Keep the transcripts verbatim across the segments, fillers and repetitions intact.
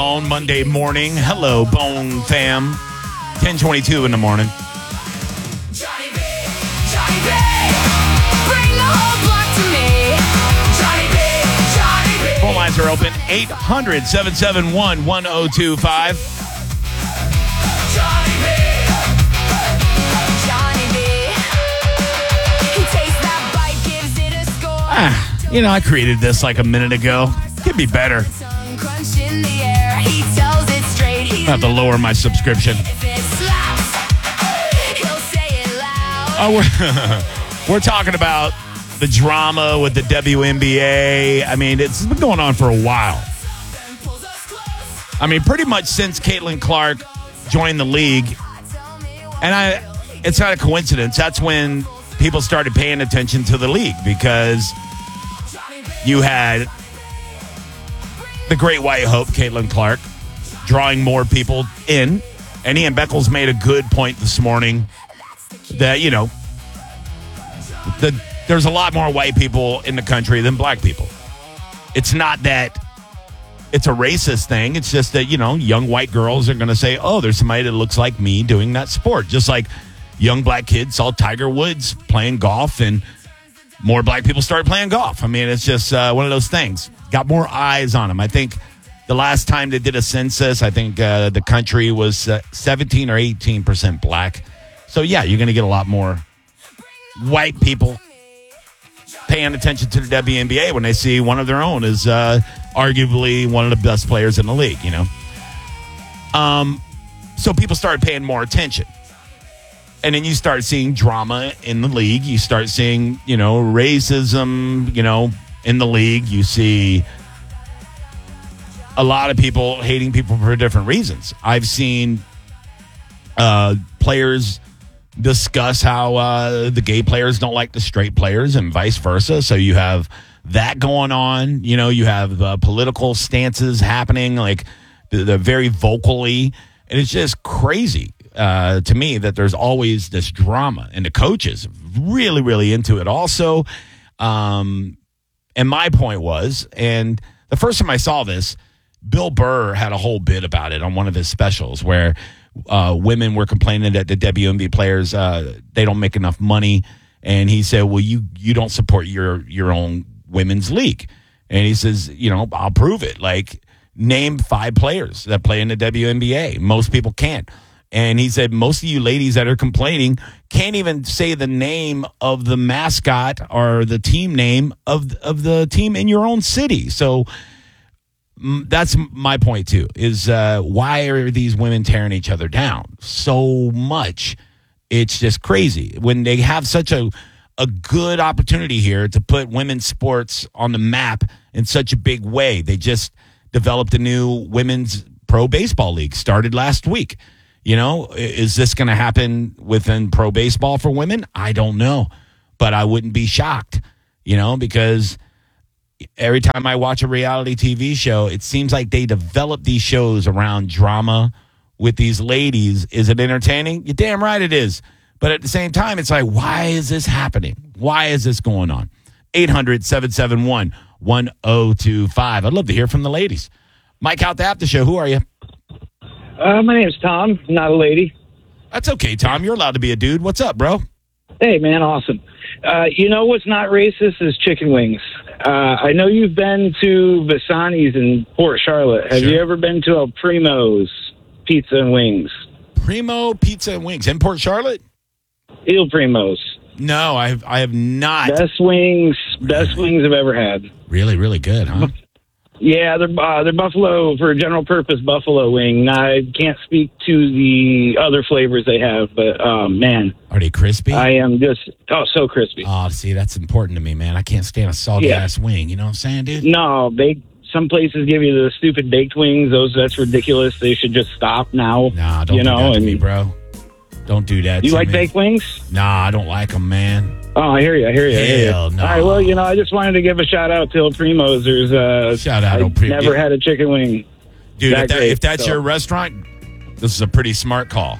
On Monday morning. Hello, Bone fam. ten twenty-two in the morning. Johnny B, Johnny B, bring the whole block to me. Johnny B, Johnny B. Phone lines are open. eight hundred, seven seven one, one oh two five. Johnny B, Johnny B. He takes that bite, gives it a score. Ah, you know, I created this like a minute ago. Could be better. Tongue crunch in the air. He tells it straight. He's I have to lower my subscription. if it slaps, he'll say it loud. Oh, we're, we're talking about the drama with the W N B A. I mean, it's been going on for a while. Then pulls us close. I mean, pretty much since Caitlin Clark joined the league. Tell me why. And I, it's not a coincidence. That's when people started paying attention to the league because Johnny B, you had the great white hope, Caitlin Clark, drawing more people in. And Ian Beckles made a good point this morning that, you know, the, there's a lot more white people in the country than black people. It's not that it's a racist thing. It's just that, you know, young white girls are going to say, oh, there's somebody that looks like me doing that sport. Just like young black kids saw Tiger Woods playing golf and more black people started playing golf. I mean, it's just uh, one of those things. Got more eyes on them. I think the last time they did a census, I think uh, the country was uh, seventeen or eighteen percent black. So, yeah, you're going to get a lot more white people paying attention to the W N B A when they see one of their own is uh, arguably one of the best players in the league, you know. Um, so people started paying more attention. And then you start seeing drama in the league. You start seeing, you know, racism, you know, in the league. You see a lot of people hating people for different reasons. I've seen uh, players discuss how uh, the gay players don't like the straight players and vice versa. So you have that going on. You know, you have uh, political stances happening, like they're very vocally. And it's just crazy. Uh, to me, that there's always this drama, and the coaches really, really into it also. Um, and my point was, and the first time I saw this, Bill Burr had a whole bit about it on one of his specials where uh, women were complaining that the W N B A players, uh, they don't make enough money. And he said, well, you you don't support your, your own women's league. And he says, you know, I'll prove it. Like, name five players that play in the W N B A. Most people can't. And he said, most of you ladies that are complaining can't even say the name of the mascot or the team name of, of the team in your own city. So mm, that's my point, too, is uh, why are these women tearing each other down so much? It's just crazy. When they have such a, a good opportunity here to put women's sports on the map in such a big way. They just developed a new women's pro baseball league, started last week. You know, is this going to happen within pro baseball for women? I don't know, but I wouldn't be shocked, you know, because every time I watch a reality T V show, it seems like they develop these shows around drama with these ladies. Is it entertaining? You're damn right it is. But at the same time, it's like, why is this happening? Why is this going on? eight hundred, seven seven one, one oh two five. I'd love to hear from the ladies. Mike out the after show. Who are you? Uh, my name's Tom, not a lady. That's okay, Tom. You're allowed to be a dude. What's up, bro? Hey, man, awesome. Uh, you know what's not racist is chicken wings. Uh, I know you've been to Visani's in Port Charlotte. Have Sure. you ever been to El Primo's Pizza and Wings? Primo Pizza and Wings in Port Charlotte? Il Primo's. No, I have, I have not. Best wings, best wings I've ever had. Really, really good, huh? Yeah, they're uh, they're buffalo for general purpose buffalo wing. I can't speak to the other flavors they have, but um, man, Are they crispy? I am just oh so crispy. Oh, see, that's important to me, man. I can't stand a salty Yeah. ass wing. You know what I'm saying, dude? No, they some places give you the stupid baked wings. Those that's ridiculous. They should just stop now. Nah, don't you do know, that to and me, bro. Don't do that. You to like me. baked wings? Nah, I don't like them, man. Oh, I hear you. I hear you. I hear you. Hell no. All right. Well, you know, I just wanted to give a shout out to El Primo's. There's uh, Shout out, I El Primo. never had a chicken wing. Dude, that if, that, great, if that's so. your restaurant, this is a pretty smart call.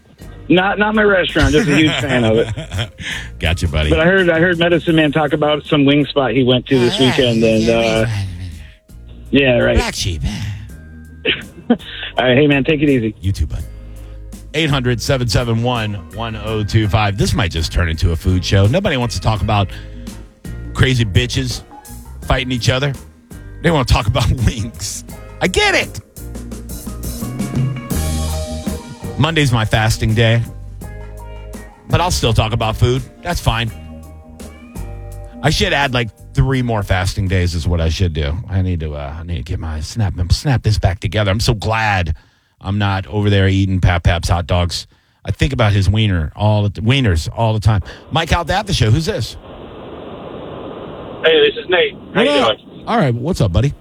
Not not my restaurant. Just a huge fan of it. Gotcha, buddy. But I heard I heard Medicine Man talk about some wing spot he went to this weekend, and uh, yeah, right. Black sheep. All right, hey, man, take it easy. You too, bud. eight hundred, seven seven one, one oh two five. This might just turn into a food show. Nobody wants to talk about crazy bitches fighting each other. They want to talk about wings. I get it. Monday's my fasting day, but I'll still talk about food. That's fine. I should add like three more fasting days is what I should do. I need to uh, I need to get my snap snap this back together. I'm so glad I'm not over there eating Pap Pap's hot dogs. I think about his wiener all the wieners all the time. Mike out at the show. Who's this? Hey, this is Nate. How you Hello. doing? All right, what's up, buddy?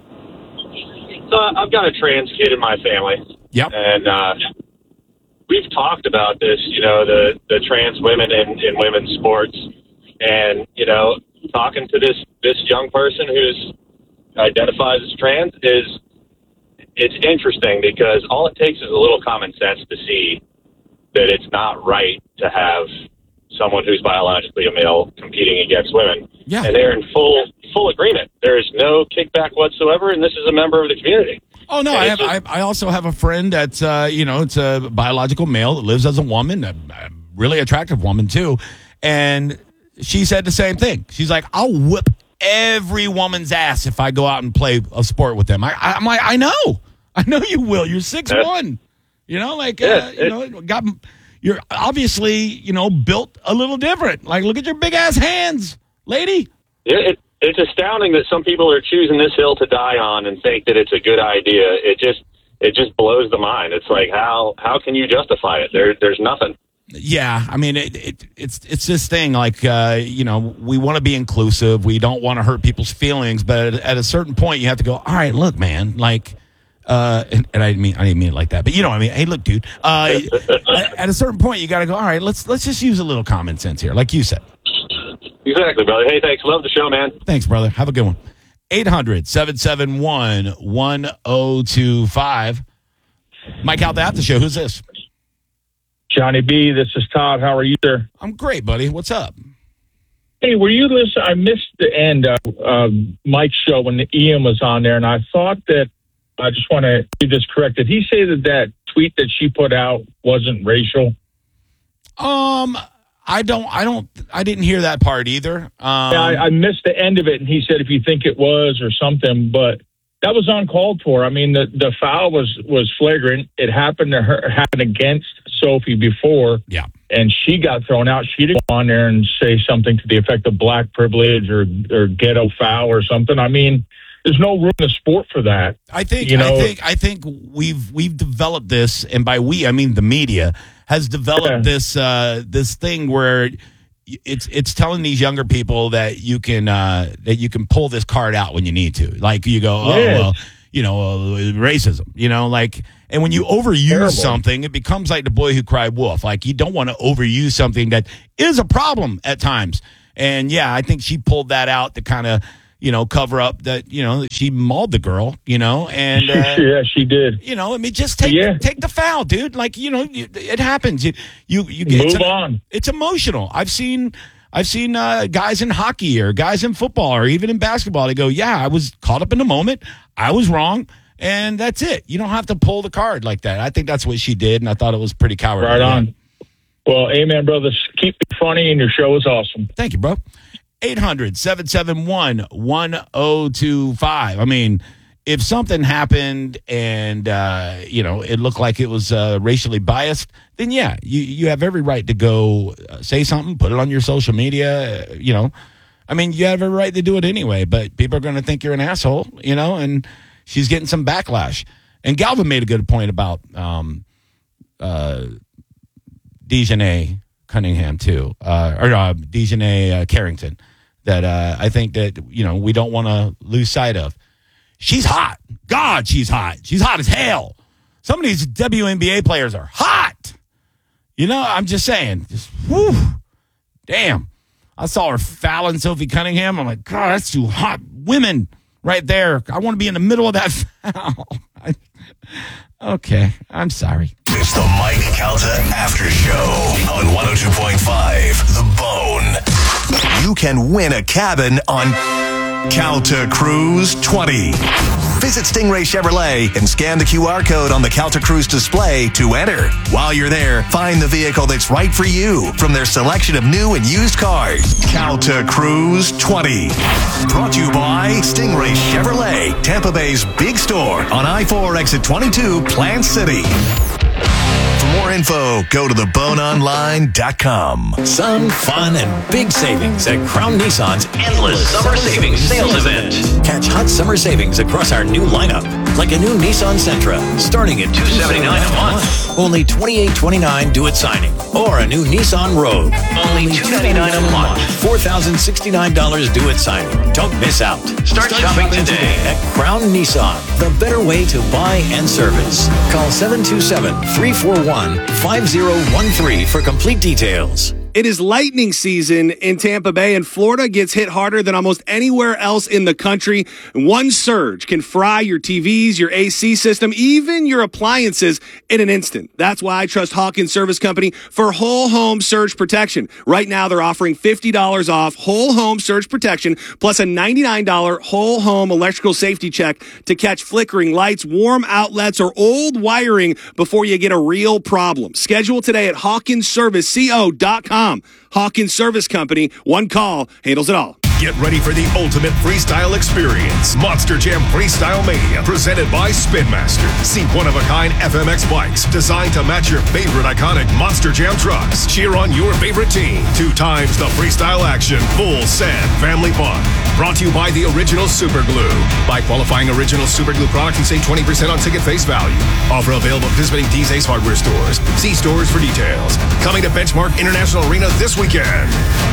So I've got a trans kid in my family. Yep. And uh, we've talked about this, you know, the, the trans women in, in women's sports. And, you know, talking to this, this young person who's identifies as trans is, it's interesting because all it takes is a little common sense to see that it's not right to have someone who's biologically a male competing against women. Yeah. And they're in full full agreement. There is no kickback whatsoever, and this is a member of the community. Oh, no, And I it's have. just- I, I also have a friend that's, uh, you know, it's a biological male that lives as a woman, a, a really attractive woman, too. And she said the same thing. She's like, I'll whip every woman's ass if I go out and play a sport with them. I, I, I'm like, I know. I know you will. You're six one. You know, like, Yeah, uh, you know, got, you're obviously, you know, built a little different. Like, look at your big ass hands, lady. Yeah, it, it's astounding that some people are choosing this hill to die on and think that it's a good idea. It just it just blows the mind. It's like, how how can you justify it? There there's nothing. Yeah, I mean, it, it, it's it's this thing like, uh, you know, we want to be inclusive. We don't want to hurt people's feelings. But at, at a certain point, you have to go, all right, look, man, like, uh, and, and I didn't mean I didn't mean it like that. But you know what I mean? Hey, look, dude, uh, at, at a certain point, you got to go, all right, let's let's just use a little common sense here, like you said. Exactly, brother. Hey, thanks. Love the show, man. Thanks, brother. Have a good one. eight hundred, seven seven one, one oh two five. Mike out the after show. Who's this? Johnny B, this is Todd. How are you, sir? I'm great, buddy. What's up? Hey, were you listening? I missed the end of uh, Mike's show when Ian was on there, and I thought that I just want to get this correct. Did he say that that tweet that she put out wasn't racial? Um, I don't, I don't, I didn't hear that part either. Um, Yeah, I, I missed the end of it, and he said if you think it was or something, but that was uncalled for. I mean, the, the foul was, was flagrant. It happened to her, happened against Sophie before. Yeah. And she got thrown out. She didn't go on there and say something to the effect of black privilege or, or ghetto foul or something. I mean, there's no room in the sport for that. I think, You know- I think, I think we've, we've developed this, and by we, I mean the media has developed Yeah. this, uh, this thing where it's, it's telling these younger people that you can, uh, that you can pull this card out when you need to. Like you go, oh, Yes. well, you know, uh, racism, you know, like, and when you overuse Terrible. something, it becomes like the boy who cried wolf. Like you don't want to overuse something that is a problem at times. And yeah, I think she pulled that out to kind of, you know, cover up that, you know, she mauled the girl, you know, and, uh, Yeah, she did. you know, I mean, just take, Yeah. take the foul, dude. Like, you know, you, it happens. You, you, you get Move it's, on. It's emotional. I've seen, I've seen, uh, guys in hockey or guys in football or even in basketball. They go, yeah, I was caught up in the moment. I was wrong. And that's it. You don't have to pull the card like that. I think that's what she did. And I thought it was pretty cowardly. Right on. Well, amen, brothers. Keep it funny, and your show is awesome. Thank you, bro. eight hundred, seven seven one, one oh two five. I mean, if something happened and, uh, you know, it looked like it was uh, racially biased, then yeah, you, you have every right to go uh, say something, put it on your social media, uh, you know. I mean, you have every right to do it anyway, but people are going to think you're an asshole, you know, and she's getting some backlash. And Galvin made a good point about um, uh, Dejanay Cunningham, too, uh, or uh, Dejanay uh, Carrington, that uh, I think that, you know, we don't want to lose sight of. She's hot. God, she's hot. She's hot as hell. Some of these W N B A players are hot. You know, I'm just saying. Just, whew, damn. I saw her fouling Sophie Cunningham. I'm like, God, that's two hot women right there. I want to be in the middle of that foul. I, okay, I'm sorry. It's the Mike Calta After Show on one oh two point five The Bone. You can win a cabin on Calta Cruise twenty. Visit Stingray Chevrolet and scan the Q R code on the Calta Cruise display to enter. While you're there, find the vehicle that's right for you from their selection of new and used cars. Calta Cruise twenty. Brought to you by Stingray Chevrolet, Tampa Bay's big store on I four exit twenty-two, Plant City. For more info, go to the bone online dot com. Sun, fun, and big savings at Crown Nissan's endless summer savings sales event. Catch hot summer savings across our new lineup, like a new Nissan Sentra, starting at two hundred seventy-nine dollars a month. Only twenty-eight twenty-nine due at signing. Or a new Nissan Rogue, only two hundred ninety-nine dollars a month. four thousand sixty-nine dollars due at signing. Don't miss out. Start, Start shopping, shopping today at Crown Nissan, the better way to buy and service. Call seven two seven, three four one, five zero one three for complete details. It is lightning season in Tampa Bay, and Florida gets hit harder than almost anywhere else in the country. One surge can fry your T Vs, your A C system, even your appliances in an instant. That's why I trust Hawkins Service Company for whole home surge protection. Right now, they're offering fifty dollars off whole home surge protection plus a ninety-nine dollars whole home electrical safety check to catch flickering lights, warm outlets, or old wiring before you get a real problem. Schedule today at hawkins service co dot com. Hawkins Service Company, one call handles it all. Get ready for the ultimate freestyle experience. Monster Jam Freestyle Mania, presented by Spin Master. See one-of-a-kind F M X bikes designed to match your favorite iconic Monster Jam trucks. Cheer on your favorite team. Two times the freestyle action. Full sand family fun. Brought to you by the Original Super Glue. Buy qualifying Original Super Glue product and save twenty percent on ticket face value. Offer available at participating D's Ace hardware stores. See stores for details. Coming to Benchmark International Arena this weekend.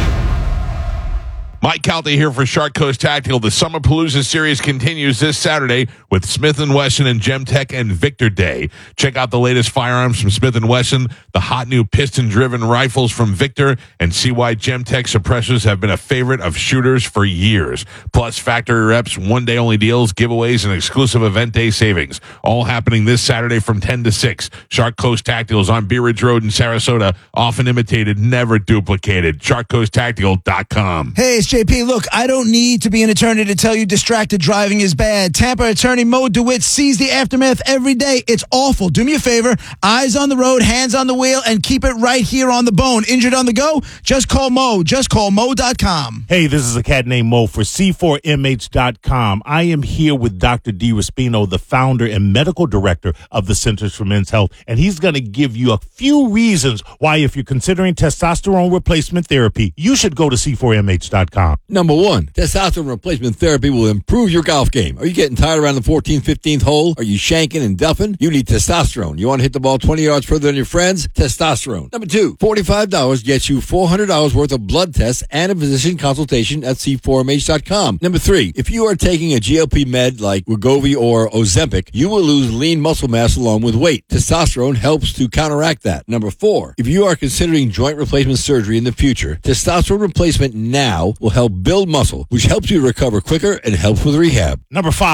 Mike Calta here for Shark Coast Tactical. The Summer Palooza series continues this Saturday with Smith and Wesson and Gemtech and Victor Day. Check out the latest firearms from Smith and Wesson, the hot new piston-driven rifles from Victor, and see why Gemtech suppressors have been a favorite of shooters for years. Plus factory reps, one-day-only deals, giveaways, and exclusive event day savings. All happening this Saturday from ten to six. Shark Coast Tactical is on Bee Ridge Road in Sarasota. Often imitated, never duplicated. shark coast tactical dot com. Hey, it's J P, look, I don't need to be an attorney to tell you distracted driving is bad. Tampa attorney Mo DeWitt sees the aftermath every day. It's awful. Do me a favor, eyes on the road, hands on the wheel, and keep it right here on the bone. Injured on the go? Just call Mo. Just call Mo dot com. Hey, this is a cat named Mo for C four M H dot com. I am here with Doctor D. Raspino, the founder and medical director of the Centers for Men's Health, and he's going to give you a few reasons why, if you're considering testosterone replacement therapy, you should go to C four M H dot com. Number one, testosterone replacement therapy will improve your golf game. Are you getting tired around the fourteenth, fifteenth hole? Are you shanking and duffing? You need testosterone. You want to hit the ball twenty yards further than your friends? Testosterone. Number two, forty-five dollars gets you four hundred dollars worth of blood tests and a physician consultation at C four M H dot com. Number three, if you are taking a G L P med like Wegovy or Ozempic, you will lose lean muscle mass along with weight. Testosterone helps to counteract that. Number four, if you are considering joint replacement surgery in the future, testosterone replacement now will help build muscle, which helps you recover quicker and helps with rehab. Number five.